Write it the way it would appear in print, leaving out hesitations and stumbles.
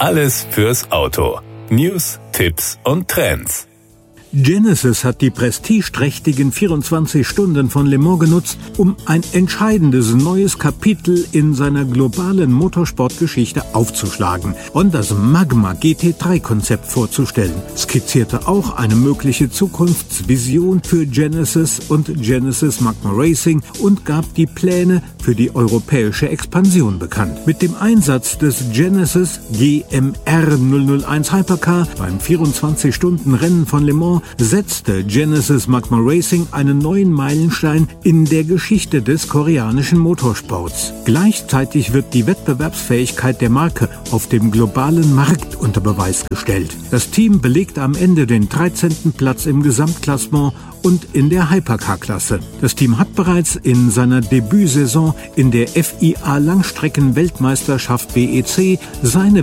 Alles fürs Auto. News, Tipps und Trends. Genesis hat die prestigeträchtigen 24 Stunden von Le Mans genutzt, um ein entscheidendes neues Kapitel in seiner globalen Motorsportgeschichte aufzuschlagen und das Magma GT3-Konzept vorzustellen, skizzierte auch eine mögliche Zukunftsvision für Genesis und Genesis Magma Racing und gab die Pläne für die europäische Expansion bekannt. Mit dem Einsatz des Genesis GMR 001 Hypercar beim 24-Stunden-Rennen von Le Mans setzte Genesis Magma Racing einen neuen Meilenstein in der Geschichte des koreanischen Motorsports. Gleichzeitig wird die Wettbewerbsfähigkeit der Marke auf dem globalen Markt unter Beweis gestellt. Das Team belegte am Ende den 13. Platz im Gesamtklassement und in der Hypercar-Klasse. Das Team hat bereits in seiner Debütsaison in der FIA Langstrecken-Weltmeisterschaft WEC seine